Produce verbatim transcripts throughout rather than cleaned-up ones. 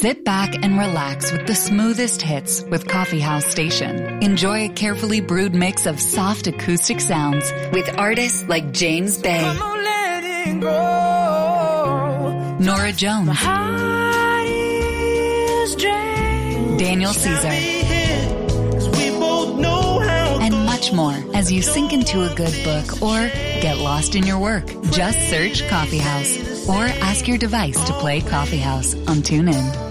Sit back and relax with the smoothest hits with Coffee House Station. Enjoy a carefully brewed mix of soft acoustic sounds with artists like James Bay, Nora Jones, Daniel Caesar, and much more as you sink into a good book or get lost in your work. Just search Coffee House or ask your device to play Coffee House on TuneIn.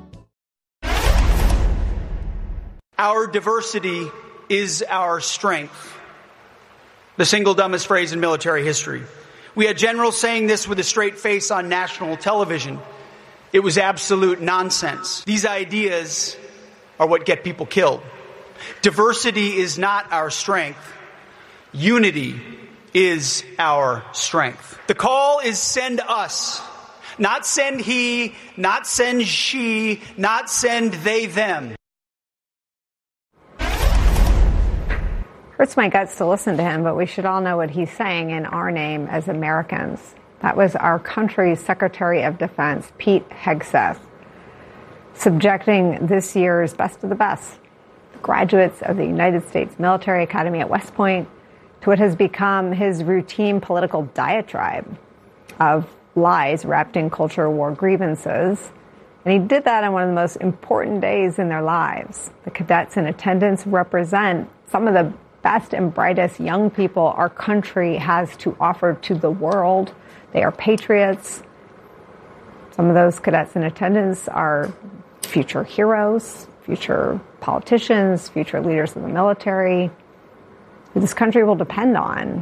Our diversity is our strength. The single dumbest phrase in military history. We had generals saying this with a straight face on national television. It was absolute nonsense. These ideas are what get people killed. Diversity is not our strength. Unity is our strength. The call is send us. Not send he, not send she, not send they, them. Hurts my guts to listen to him, but we should all know what he's saying in our name as Americans. That was our country's Secretary of Defense, Pete Hegseth, subjecting this year's best of the best, graduates of the United States Military Academy at West Point, to what has become his routine political diatribe of lies wrapped in culture war grievances. And he did that on one of the most important days in their lives. The cadets in attendance represent some of the best and brightest young people our country has to offer to the world. They are patriots. Some of those cadets in attendance are future heroes, future politicians, future leaders of the military, who this country will depend on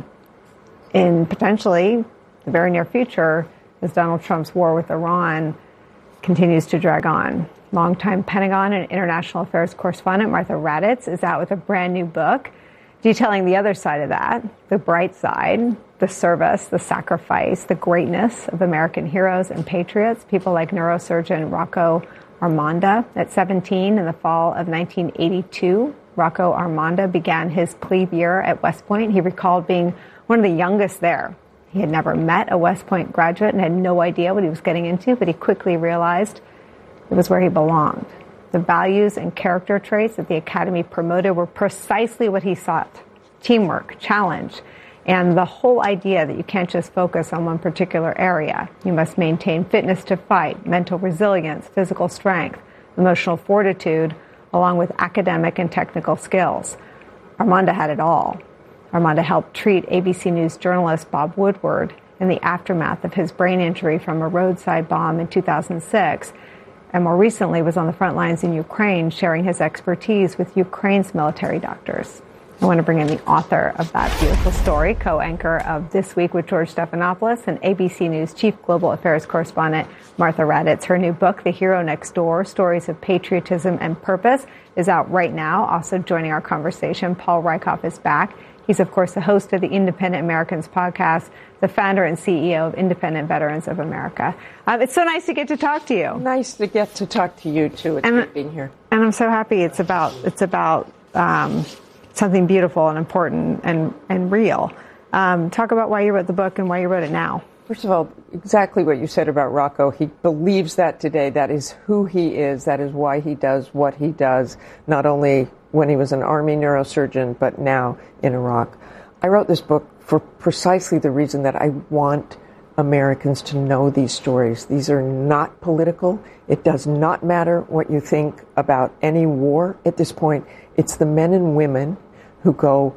in potentially the very near future as Donald Trump's war with Iran continues to drag on. Longtime Pentagon and International Affairs correspondent Martha Raddatz is out with a brand new book detailing the other side of that, the bright side, the service, the sacrifice, the greatness of American heroes and patriots, people like neurosurgeon Rocco Armanda. At seventeen, in the fall of nineteen eighty-two, Rocco Armanda began his plebe year at West Point. He recalled being one of the youngest there. He had never met a West Point graduate and had no idea what he was getting into, but he quickly realized it was where he belonged. The values and character traits that the Academy promoted were precisely what he sought: teamwork, challenge, and the whole idea that you can't just focus on one particular area. You must maintain fitness to fight, mental resilience, physical strength, emotional fortitude, along with academic and technical skills. Armanda had it all. Armanda helped treat A B C News journalist Bob Woodward in the aftermath of his brain injury from a roadside bomb in two thousand six, and more recently was on the front lines in Ukraine, sharing his expertise with Ukraine's military doctors. I want to bring in the author of that beautiful story, co-anchor of This Week with George Stephanopoulos, and A B C News Chief Global Affairs Correspondent Martha Raddatz. Her new book, The Hero Next Door, Stories of Patriotism and Purpose, is out right now. Also joining our conversation, Paul Rieckhoff is back. He's, of course, the host of the Independent Americans podcast, the founder and C E O of Independent Veterans of America. Um, it's so nice to get to talk to you. Nice to get to talk to you, too. It's and, great being here. And I'm so happy it's about it's about um, something beautiful and important and, and real. Um, talk about why you wrote the book and why you wrote it now. First of all, exactly what you said about Rocco. He believes that today. That is who he is. That is why he does what he does, not only when he was an Army neurosurgeon, but now in Iraq. I wrote this book for precisely the reason that I want Americans to know these stories. These are not political. It does not matter what you think about any war at this point. It's the men and women who go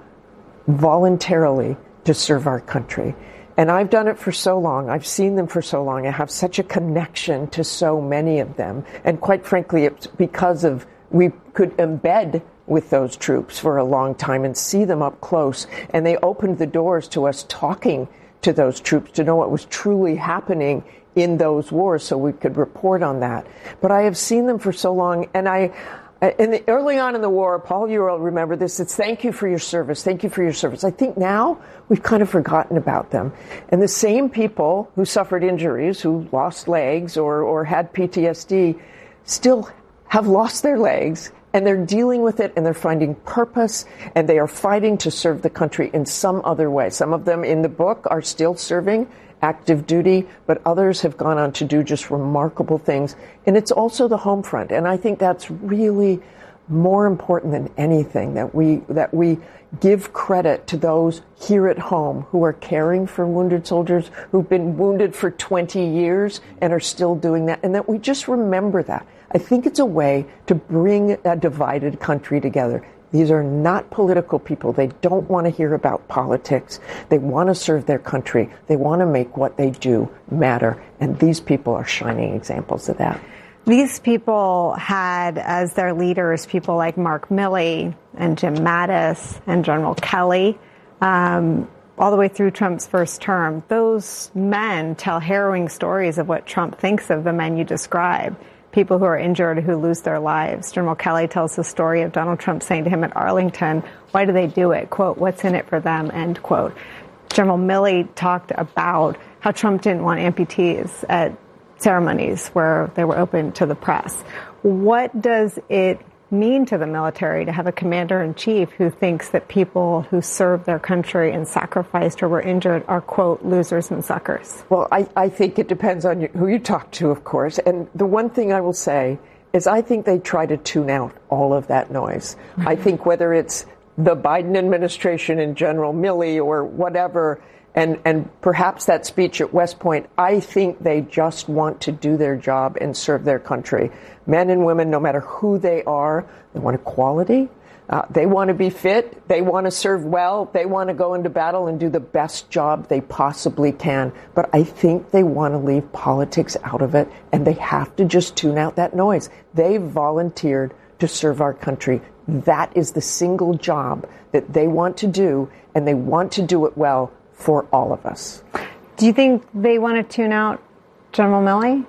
voluntarily to serve our country. And I've done it for so long. I've seen them for so long. I have such a connection to so many of them. And quite frankly, it's because of we could embed with those troops for a long time and see them up close. And they opened the doors to us talking to those troops to know what was truly happening in those wars so we could report on that. But I have seen them for so long. And I, in the, early on in the war, Paul, you will remember this, it's thank you for your service. Thank you for your service. I think now we've kind of forgotten about them. And the same people who suffered injuries, who lost legs or, or had P T S D, still have lost their legs. And they're dealing with it, and they're finding purpose, and they are fighting to serve the country in some other way. Some of them in the book are still serving active duty, but others have gone on to do just remarkable things. And it's also the home front. And I think that's really more important than anything, that we that we give credit to those here at home who are caring for wounded soldiers who've been wounded for twenty years and are still doing that, and that we just remember that. I think it's a way to bring a divided country together. These are not political people. They don't want to hear about politics. They want to serve their country. They want to make what they do matter. And these people are shining examples of that. These people had as their leaders people like Mark Milley and Jim Mattis and General Kelly, um, all the way through Trump's first term. Those men tell harrowing stories of what Trump thinks of the men you describe. People who are injured, who lose their lives. General Kelly tells the story of Donald Trump saying to him at Arlington, why do they do it? Quote, what's in it for them? End quote. General Milley talked about how Trump didn't want amputees at ceremonies where they were open to the press. What does it mean to the military to have a commander-in-chief who thinks that people who served their country and sacrificed or were injured are, quote, losers and suckers? Well, I, I think it depends on you, who you talk to, of course. And the one thing I will say is I think they try to tune out all of that noise. I think whether it's the Biden administration and General Milley or whatever, and, and perhaps that speech at West Point, I think they just want to do their job and serve their country. Men and women, no matter who they are, they want equality. Uh, they want to be fit. They want to serve well. They want to go into battle and do the best job they possibly can. But I think they want to leave politics out of it, and they have to just tune out that noise. They volunteered to serve our country. That is the single job that they want to do, and they want to do it well for all of us. Do you think they want to tune out General Milley?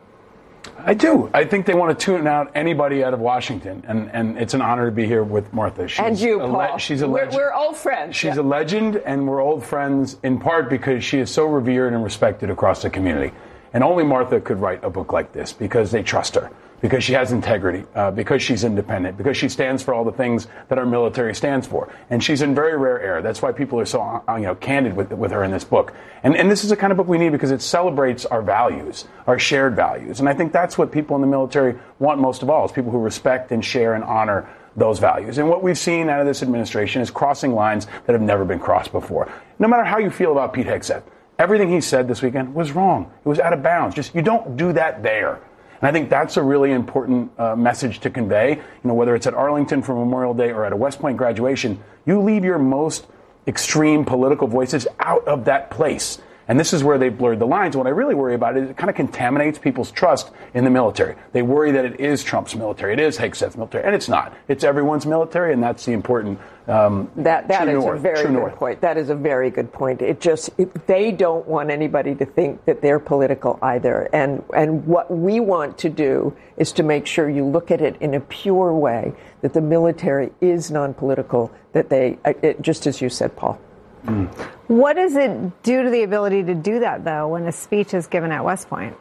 I do. I think they want to tune out anybody out of Washington, and, and it's an honor to be here with Martha. She's and you, a Paul. Le- she's a we're, legend. We're old friends. She's yeah. a legend, and we're old friends in part because she is so revered and respected across the community. And only Martha could write a book like this because they trust her, because she has integrity, uh, because she's independent, because she stands for all the things that our military stands for. And she's in very rare air. That's why people are so uh, you know, candid with, with her in this book. And, and this is the kind of book we need because it celebrates our values, our shared values. And I think that's what people in the military want most of all, is people who respect and share and honor those values. And what we've seen out of this administration is crossing lines that have never been crossed before. No matter how you feel about Pete Hegseth, everything he said this weekend was wrong. It was out of bounds. Just, you don't do that there. And I think that's a really important uh, message to convey. You know, whether it's at Arlington for Memorial Day or at a West Point graduation, you leave your most extreme political voices out of that place. And this is where they blurred the lines. What I really worry about is it kind of contaminates people's trust in the military. They worry that it is Trump's military, it is Hegseth's military, and it's not. It's everyone's military, and that's the important um, that that true is north, a very true good north. point. That is a very good point. It just it, they don't want anybody to think that they're political either. And and what we want to do is to make sure you look at it in a pure way, that the military is non-political. That they, it, just as you said, Paul. Mm. What does it do to the ability to do that, though, when a speech is given at West Point?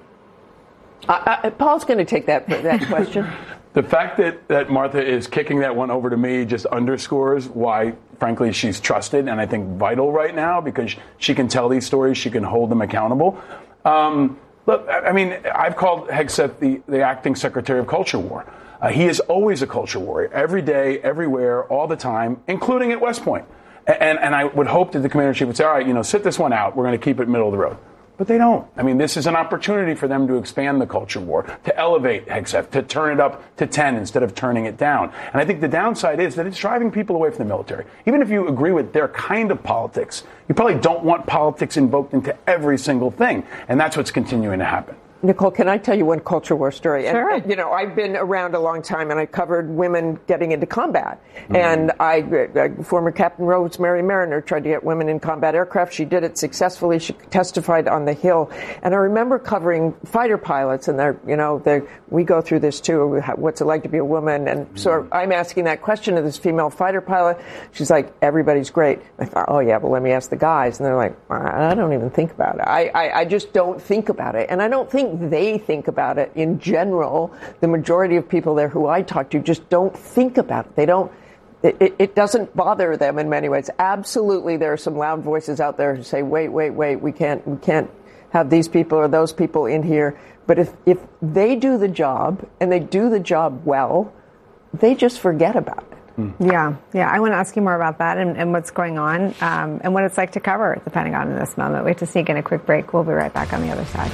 Uh, uh, Paul's going to take that that question. The fact that, that Martha is kicking that one over to me just underscores why, frankly, she's trusted and I think vital right now, because she can tell these stories, she can hold them accountable. Um, look, I mean, I've called Hegseth the, the acting Secretary of Culture War. Uh, he is always a culture warrior, every day, everywhere, all the time, including at West Point. And, and I would hope that the commander-in-chief would say, all right, you know, sit this one out. We're going to keep it middle of the road. But they don't. I mean, this is an opportunity for them to expand the culture war, to elevate Hegseth, to turn it up to ten instead of turning it down. And I think the downside is that it's driving people away from the military. Even if you agree with their kind of politics, you probably don't want politics invoked into every single thing. And that's what's continuing to happen. Nicole, can I tell you one culture war story? Sure. And, you know, I've been around a long time, and I covered women getting into combat. Mm-hmm. And I, uh, former Captain Rosemary Mariner tried to get women in combat aircraft. She did it successfully. She testified on the Hill. And I remember covering fighter pilots, and they're, you know, they're, we go through this too. What's it like to be a woman? And mm-hmm. so I'm asking that question to this female fighter pilot. She's like, everybody's great. I thought, oh yeah, but let me ask the guys. And they're like, I don't even think about it. I, I, I just don't think about it. And I don't think they think about it in general. The majority of people there who I talk to just don't think about it. They don't, it, it, it doesn't bother them in many ways. Absolutely, there are some loud voices out there who say, wait, wait, wait, we can't, we can't have these people or those people in here. But if, if they do the job and they do the job well, they just forget about it. Yeah, yeah. I want to ask you more about that and, and what's going on um, and what it's like to cover the Pentagon in this moment. We have to sneak in a quick break. We'll be right back on the other side.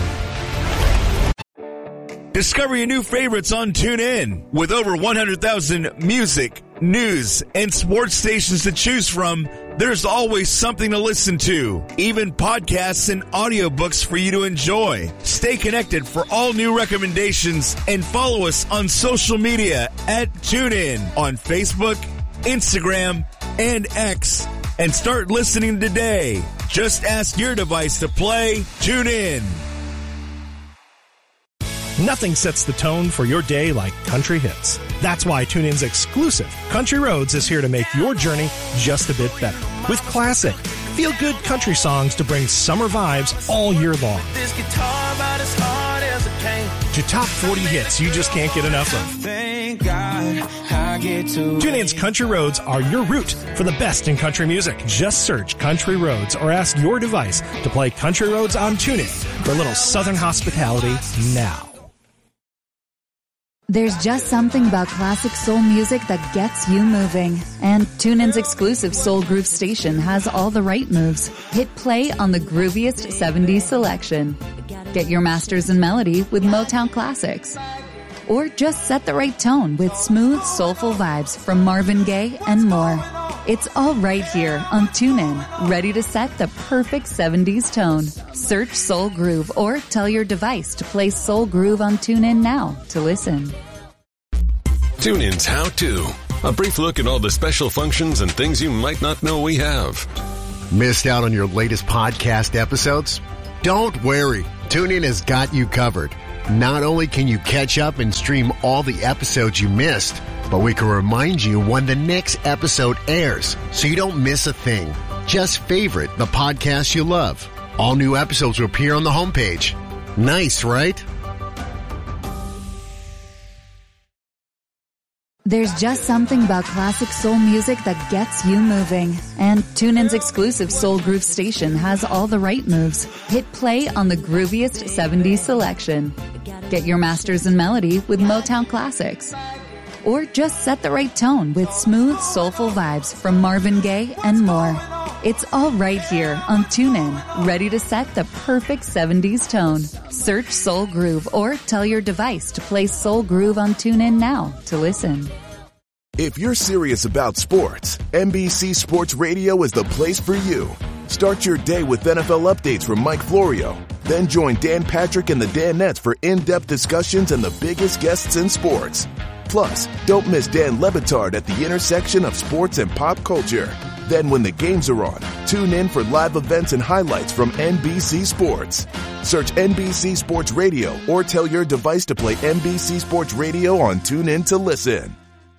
Discover your new favorites on TuneIn. With over one hundred thousand music, news, and sports stations to choose from, there's always something to listen to. Even podcasts and audiobooks for you to enjoy. Stay connected for all new recommendations and follow us on social media at TuneIn on Facebook, Instagram, and X. And start listening today. Just ask your device to play TuneIn. Nothing sets the tone for your day like country hits. That's why TuneIn's exclusive Country Roads is here to make your journey just a bit better. With classic, feel-good country songs to bring summer vibes all year long. This guitar about as hard as it came. To top forty hits you just can't get enough of. Thank God I get to TuneIn's Country Roads are your route for the best in country music. Just search Country Roads or ask your device to play Country Roads on TuneIn for a little Southern hospitality now. There's just something about classic soul music that gets you moving. And TuneIn's exclusive Soul Groove station has all the right moves. Hit play on the grooviest seventies selection. Get your masters in melody with Motown classics. Or just set the right tone with smooth, soulful vibes from Marvin Gaye and more. It's all right here on TuneIn, ready to set the perfect seventies tone. Search Soul Groove or tell your device to play Soul Groove on TuneIn now to listen. TuneIn's How To. A brief look at all the special functions and things you might not know we have. Missed out on your latest podcast episodes? Don't worry. TuneIn has got you covered. Not only can you catch up and stream all the episodes you missed, but we can remind you when the next episode airs so you don't miss a thing. Just favorite the podcast you love. All new episodes will appear on the homepage. Nice, right? There's just something about classic soul music that gets you moving. And TuneIn's exclusive Soul Groove station has all the right moves. Hit play on the grooviest seventies selection. Get your masters in melody with Motown classics. Or just set the right tone with smooth, soulful vibes from Marvin Gaye and more. It's all right here on TuneIn, ready to set the perfect seventies tone. Search Soul Groove or tell your device to play Soul Groove on TuneIn now to listen. If you're serious about sports, N B C Sports Radio is the place for you. Start your day with N F L updates from Mike Florio. Then join Dan Patrick and the Danettes for in-depth discussions and the biggest guests in sports. Plus, don't miss Dan Le Batard at the intersection of sports and pop culture. Then when the games are on, tune in for live events and highlights from N B C Sports. Search N B C Sports Radio or tell your device to play N B C Sports Radio on TuneIn to listen.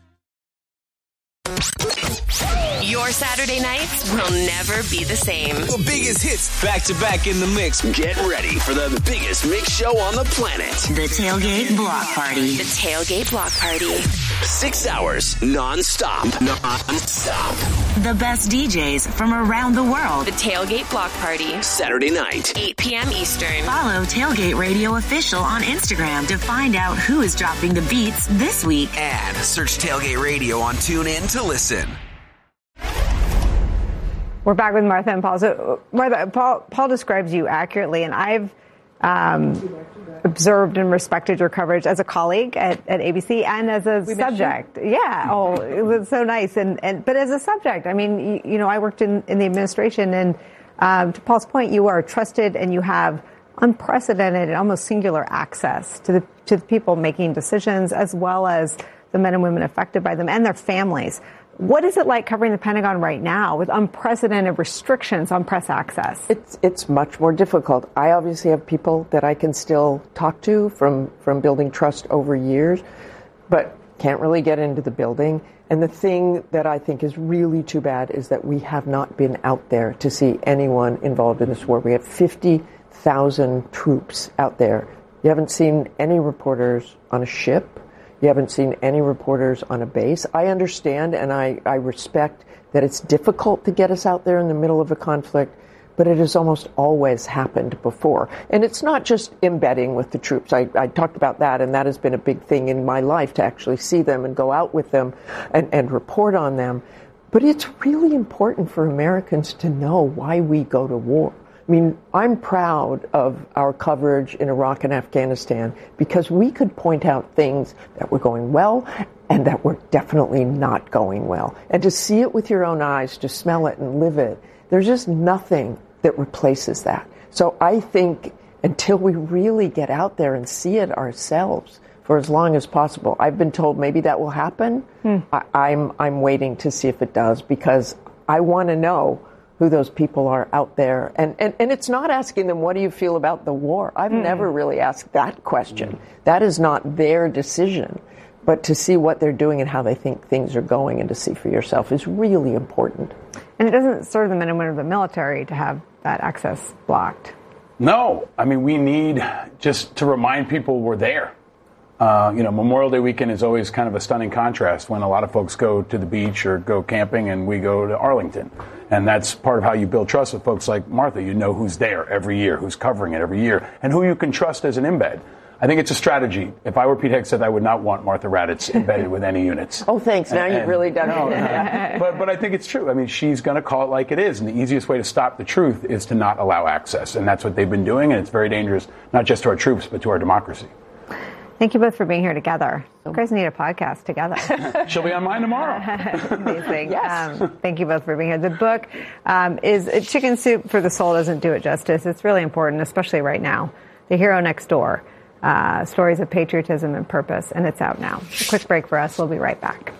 Your Saturday nights will never be the same. The biggest hits back to back in the mix. Get ready for the biggest mix show on the planet. The Tailgate Block Party. The Tailgate Block Party. Six hours non-stop. Non-stop. The best D Js from around the world. The Tailgate Block Party. Saturday night. eight p.m. Eastern. Follow Tailgate Radio Official on Instagram to find out who is dropping the beats this week. And search Tailgate Radio on TuneIn to listen. We're back with Martha and Paul. So, Martha, Paul, Paul describes you accurately, and I've um, observed and respected your coverage as a colleague at, at A B C and as a we subject. Yeah. Oh, it was so nice. And, and but as a subject, I mean, you, you know, I worked in, in the administration, and um, to Paul's point, you are trusted and you have unprecedented and almost singular access to the to the people making decisions, as well as the men and women affected by them and their families. What is it like covering the Pentagon right now with unprecedented restrictions on press access? It's it's much more difficult. I obviously have people that I can still talk to from, from building trust over years, but can't really get into the building. And the thing that I think is really too bad is that we have not been out there to see anyone involved in this war. We have fifty thousand troops out there. You haven't seen any reporters on a ship. You haven't seen any reporters on a base. I understand and I, I respect that it's difficult to get us out there in the middle of a conflict, but it has almost always happened before. And it's not just embedding with the troops. I, I talked about that, and that has been a big thing in my life, to actually see them and go out with them and, and report on them. But it's really important for Americans to know why we go to war. I mean, I'm proud of our coverage in Iraq and Afghanistan because we could point out things that were going well and that were definitely not going well. And to see it with your own eyes, to smell it and live it, there's just nothing that replaces that. So I think until we really get out there and see it ourselves for as long as possible, I've been told maybe that will happen. Hmm. I, I'm, I'm waiting to see if it does, because I want to know who those people are out there. And, and, and it's not asking them, what do you feel about the war? I've mm. never really asked that question. Mm. That is not their decision. But to see what they're doing and how they think things are going, and to see for yourself, is really important. And it doesn't serve the men and women of the military to have that access blocked. No. I mean, we need just to remind people we're there. Uh, you know, Memorial Day weekend is always kind of a stunning contrast when a lot of folks go to the beach or go camping and we go to Arlington. And that's part of how you build trust with folks like Martha. You know who's there every year, who's covering it every year, and who you can trust as an embed. I think it's a strategy. If I were Pete Hegseth, I would not want Martha Raddatz embedded with any units. Oh, thanks. Now and, you've really done no, it. No. But, but I think it's true. I mean, she's going to call it like it is. And the easiest way to stop the truth is to not allow access. And that's what they've been doing. And it's very dangerous, not just to our troops, but to our democracy. Thank you both for being here together. You guys need a podcast together. She'll be on mine tomorrow. Amazing. Yes. Um, thank you both for being here. The book um, is Chicken Soup for the Soul doesn't do it justice. It's really important, especially right now. The Hero Next Door, uh, stories of patriotism and purpose, and it's out now. A quick break for us. We'll be right back.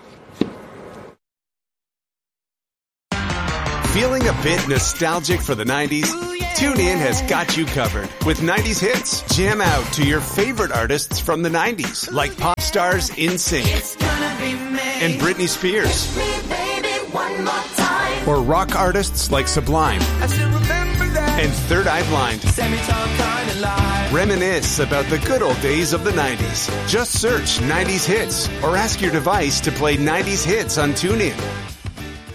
Feeling a bit nostalgic for the nineties? TuneIn has got you covered with nineties hits. Jam out to your favorite artists from the nineties, like pop stars NSYNC and Britney Spears, or rock artists like Sublime and Third Eye Blind. Reminisce about the good old days of the nineties. Just search nineties hits or ask your device to play nineties hits on TuneIn.